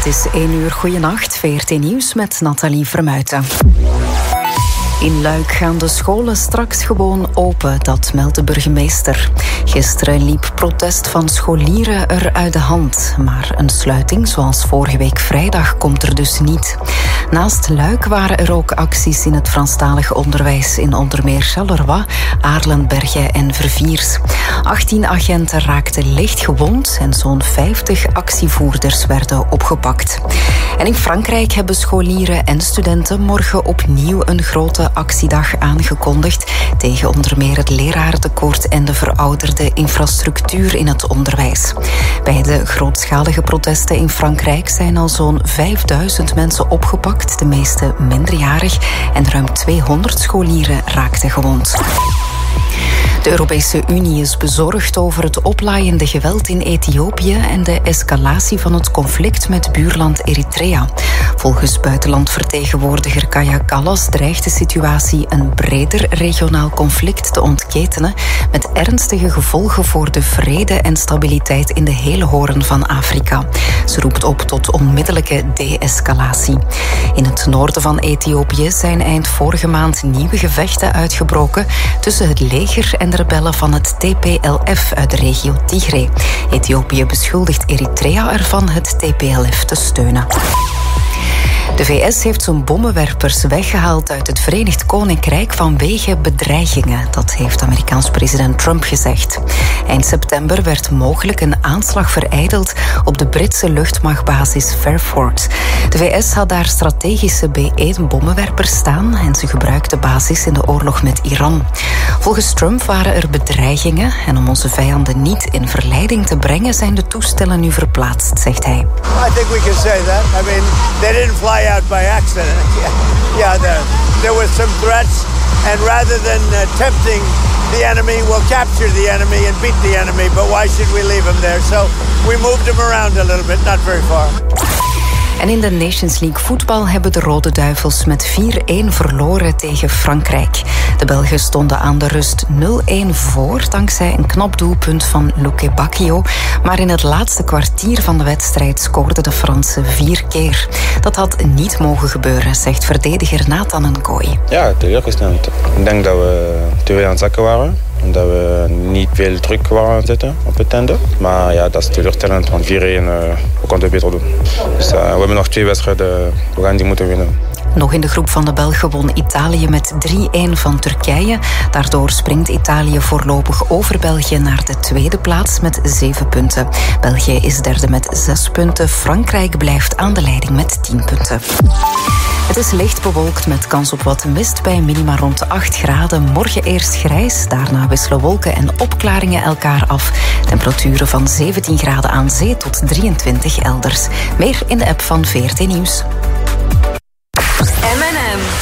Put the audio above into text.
is 1 uur. Goeienacht, VRT Nieuws met Nathalie Vermuijten. In Luik gaan de scholen straks gewoon open, dat meldt de burgemeester. Gisteren liep protest van scholieren er uit de hand. Maar een sluiting, zoals vorige week vrijdag, komt er dus niet. Naast Luik waren er ook acties in het Franstalig onderwijs in onder meer Charleroi, Aarlenbergen en Verviers. 18 agenten raakten licht gewond en zo'n 50 actievoerders werden opgepakt. En in Frankrijk hebben scholieren en studenten morgen opnieuw een grote actiedag aangekondigd tegen onder meer het lerarentekort en de verouderde infrastructuur in het onderwijs. Bij de grootschalige protesten in Frankrijk zijn al zo'n 5000 mensen opgepakt, de meeste minderjarig, en ruim 200 scholieren raakten gewond. De Europese Unie is bezorgd over het oplaaiende geweld in Ethiopië en de escalatie van het conflict met buurland Eritrea. Volgens buitenlandvertegenwoordiger Kaja Kallas dreigt de situatie een breder regionaal conflict te ontketenen met ernstige gevolgen voor de vrede en stabiliteit in de hele hoorn van Afrika. Ze roept op tot onmiddellijke de-escalatie. In het noorden van Ethiopië zijn eind vorige maand nieuwe gevechten uitgebroken tussen het leger en de rebellen van het TPLF uit de regio Tigray. Ethiopië beschuldigt Eritrea ervan het TPLF te steunen. De VS heeft zijn bommenwerpers weggehaald uit het Verenigd Koninkrijk vanwege bedreigingen. Dat heeft Amerikaans president Trump gezegd. Eind september werd mogelijk een aanslag verijdeld op de Britse luchtmachtbasis Fairford. De VS had daar strategische B-1-bommenwerpers staan en ze gebruikte de basis in de oorlog met Iran. Volgens Trump waren er bedreigingen en om onze vijanden niet in verleiding te brengen zijn de toestellen nu verplaatst, zegt hij. I think we can say that. I mean, they didn't fly out by accident. There were some threats, and rather than tempting the enemy, we'll capture the enemy and beat the enemy, but why should we leave him there? So we moved him around a little bit, not very far. En in de Nations League voetbal hebben de Rode Duivels met 4-1 verloren tegen Frankrijk. De Belgen stonden aan de rust 0-1 voor, dankzij een knap doelpunt van Luque Bacchio. Maar in het laatste kwartier van de wedstrijd scoorden de Fransen 4 keer. Dat had niet mogen gebeuren, zegt verdediger Nathan N'Koy. Ja, teleurgesteld. Ik denk dat we te veel aan het zakken waren. Omdat we niet veel druk waren aan het zetten op het einde. Maar ja, dat is teleurstellend, want 4-1, we konden beter doen. Dus we hebben nog 2 wedstrijden, we gaan die moeten winnen. Nog in de groep van de Belgen won Italië met 3-1 van Turkije. Daardoor springt Italië voorlopig over België naar de tweede plaats met 7 punten. België is derde met 6 punten. Frankrijk blijft aan de leiding met 10 punten. Het is licht bewolkt met kans op wat mist bij minima rond de 8 graden. Morgen eerst grijs, daarna wisselen wolken en opklaringen elkaar af. Temperaturen van 17 graden aan zee tot 23 elders. Meer in de app van VRT Nieuws.